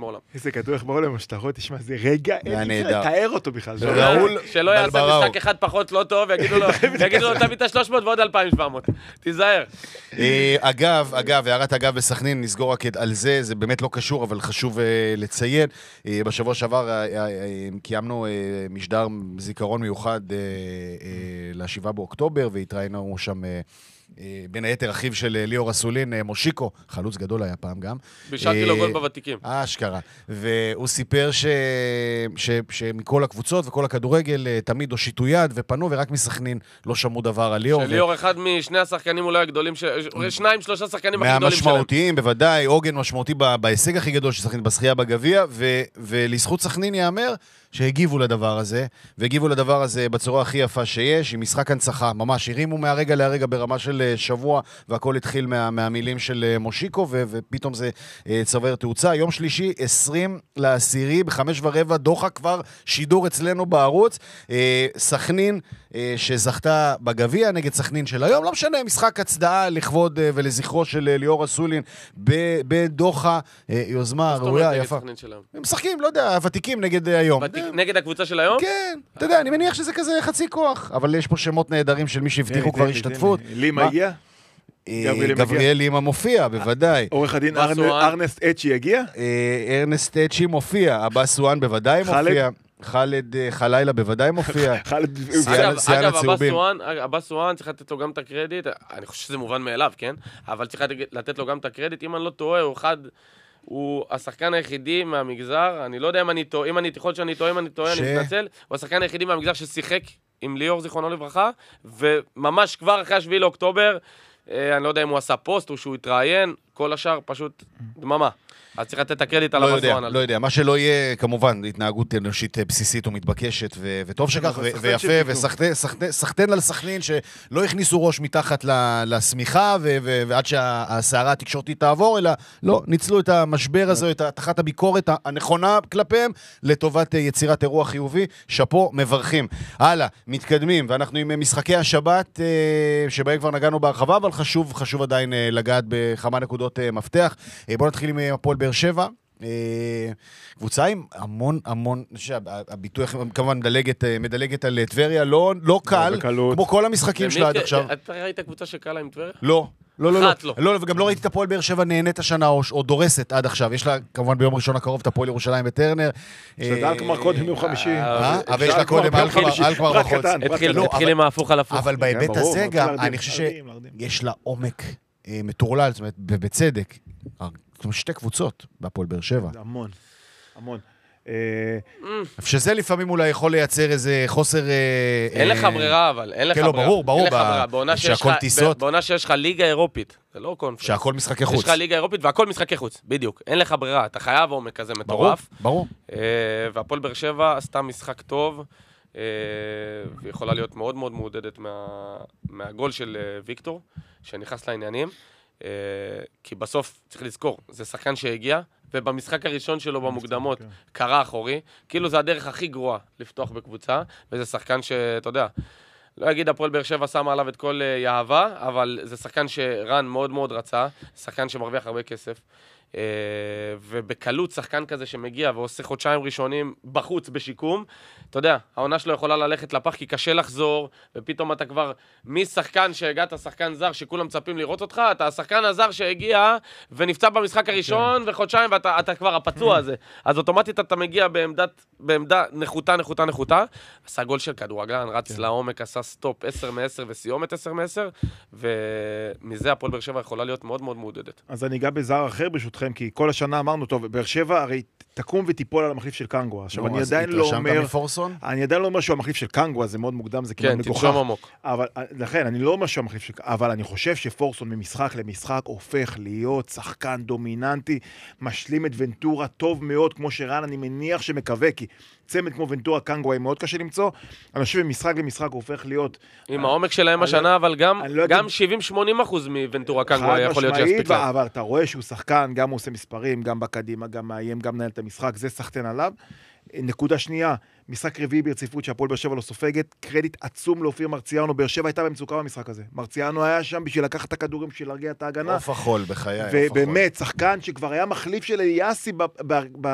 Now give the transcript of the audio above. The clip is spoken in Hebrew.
מעולם. איזה כדור איך בעולם המשטרות, תשמע, זה רגע, אין לי לתאר אותו בכלל. שלא יעשה משחק אחד פחות לא טוב, ויגידו לו, תביא את ה-300 ועוד 2,700. תיזהר. אגב, הערת אגב בסכנין, נסגור רק על זה, זה באמת לא קשור, אבל חשוב לציין. בשבוע שעבר קיימנו משדר זיכרון מיוחד ל-7 באוקטובר, והתראינו שם בין היתר אחיו של ליאור אסולין, מושיקו, חלוץ גדול היה פעם גם. בישלתי לו גול בוותיקים. אשכרה. והוא סיפר שמכל הקבוצות וכל הכדורגל תמיד הושיטו יד ופנו, ורק מסכנין לא שמעו דבר על ליאור. שליאור אחד משני השחקנים אולי הגדולים, 2-3 שחקנים הכי גדולים שלהם. מהמשמעותיים, בוודאי, עוגן משמעותי בהישג הכי גדול של סכנין בשחייה בגביע, ולזכות סכנין יאמר שהגיבו לדבר הזה, והגיבו לדבר הזה בצורה הכי יפה שיש, עם משחק הנצחה, ממש הרימו מהרגע להרגע ברמה של שבוע, והכל התחיל מהמילים של מושיקו, ופתאום זה צובר תאוצה. יום שלישי, 20/10, ב-5:15, דוחה כבר שידור אצלנו בערוץ, סכנין שזכתה בגביע נגד סכנין של היום, לא משנה, משחק הצדעה לכבוד ולזכרו של ליאור אסולין בדוחה, יוזמה ראויה, יפה. הם משחקים, לא יודע, הוותיקים נגד היום. נגד הקבוצה של היום? כן, אתה יודע, אני מניח שזה כזה חצי כוח, אבל יש פה שמות נהדרים של מי שהבטיחו כבר השתתפות. לימה הגיע? גבריאל לימה מופיע, בוודאי. עורך הדין ארנסט אצ'י הגיע? ארנסט אצ'י מופיע, אבא סואן בוודאי מופיע. חלד חלילה בוודאי מופיע. אגב, אבא סואן צריך לתת לו גם את הקרדיט, אני חושב שזה מובן מאליו, כן? אבל צריך לתת לו גם את הקרדיט, אם אני לא טועה, הוא השחקן היחידי מהמגזר, אני לא יודע אם אני טועה, אם אני תיכול שאני טועה, אם אני טועה, אני מתנצל, הוא השחקן היחידי מהמגזר ששיחק עם ליאור זיכרונו לברכה, וממש כבר אחרי 7 לאוקטובר, אני לא יודע אם הוא עשה פוסט או שהוא התראיין, כל השאר פשוט דממה. אז צריך לתת את הקרדיט על המסואן. לא יודע, מה שלא יהיה, כמובן, התנהגות אנושית בסיסית ומתבקשת, וטוב שכך, ויפה, וסחטן על סכנין, שלא הכניסו ראש מתחת לסמיכה, ועד שהסערה התקשורתית תעבור, אלא לא, ניצלו את המשבר הזה, את תחת הביקורת הנכונה כלפיהם, לטובת יצירת אירוע חיובי, שפו, מברכים. הלאה, מתקדמים, ואנחנו עם משחקי השבת, שבהם כבר נגענו בהרחבה, אבל חשוב עדיין לגעת בכמה נקודות מפתח. בואו נתחיל עם הפועל באר שבע, קבוצה עם המון, הביטוי כמובן מדלגת על טבריה, לא קל, כמו כל המשחקים שלה עד עכשיו. אתה ראית קבוצה שקלה עם טבריה? לא, וגם לא ראיתי את הפועל באר שבע נהנית השנה או דורסת עד עכשיו. יש לה כמובן ביום ראשון הקרוב את הפועל ירושלים בטרנר. שדל כבר קודם יום חמישי. אבל יש לה קודם על כבר בחוץ. התחיל עם ההפוך על הפוך. אבל בהיבט הזה גם, אני חושב שיש לה עומק מטורלל, זאת אומרת, בצדק. שתי קבוצות בהפועל באר שבע. המון. שזה לפעמים אולי יכול לייצר איזה חוסר... אין לך ברירה, אבל אין לך ברירה. ברור, שהכל טיסות... בעונה שיש לך ליגה אירופית, זה לא קונפרנס. שהכל משחקי חוץ. יש לך ליגה אירופית והכל משחקי חוץ, בדיוק. אין לך ברירה, אתה חייב עומק כזה מטורף. ברור. והפועל באר שבע עשתה משחק טוב, ויכולה להיות מאוד מאוד מעודדת מהגול של ויקטור, שנכנס לעניינים. כי בסוף צריך לזכור, זה שחקן שהגיע, ובמשחק הראשון שלו במוקדמות קרה אחורי, כאילו זה הדרך הכי גרועה לפתוח בקבוצה, וזה שחקן שאתה יודע, לא אגיד הפועל באר שבע שמה עליו את כל יהבה, אבל זה שחקן שרן מאוד מאוד רצה, שחקן שמרוויח הרבה כסף, ובקלות שחקן כזה שמגיע ועושה חודשיים ראשונים בחוץ בשיקום, אתה יודע, העונה שלו יכולה ללכת לפח כי קשה לחזור, ופתאום אתה כבר משחקן שהגעת שחקן זר שכולם מצפים לראות אותך, אתה השחקן הזר שהגיע ונפצע במשחק הראשון וחודשיים ואתה כבר הפצוע הזה, אז אוטומטית אתה מגיע בעמדה נחותה, עשה גול של כדורגלן, רץ לעומק, עשה סטופ 10/10 וסיומת 10/10, ומזה הפועל באר שבע יכולה להיות מאוד מאוד מעודדת. אז אני אגע בזר אחר ברשותכם, כי כל השנה אמרנו, טוב, באר שבע הרי תקום ותיפול על המחליף של קנגווה. עכשיו, אני עדיין לא אומר שהוא המחליף של קנגווה, זה מאוד מוקדם, זה כמעט מגוחך. כן, תרשום עמוק. לכן, אני לא אומר שהוא המחליף של קנגווה, אבל אני חושב שפורסון ממשחק למשחק הופך להיות שחקן דומיננטי, משלים את ונטורה טוב מאוד, כמו שרן, אני מניח שמקווה, כי צמד כמו ונטורה קנגווה מאוד קשה למצוא, אני חושב שמשחק למשחק הופך להיות... עם העומק שלהם השנה, אבל גם 70-80% מוונטורה קנגווה יכול להיות שיספיק להם. אבל אתה רואה שהוא שחקן, גם הוא עושה מספרים, גם בקדימה, גם מאיים, גם מנהל את המשחק, זה סחטן עליו. נקודה שנייה, משחק רביעי ברציפות שהפועל באר שבע לא סופגת, קרדיט עצום לאופיר מרציאנו, באר שבע הייתה במצוקה במשחק הזה. מרציאנו היה שם בשביל לקחת את הכדורים, בשביל להרגיע את ההגנה. עוף החול בחיי. ובאמת, שחקן שכבר היה מחליף של אליאסי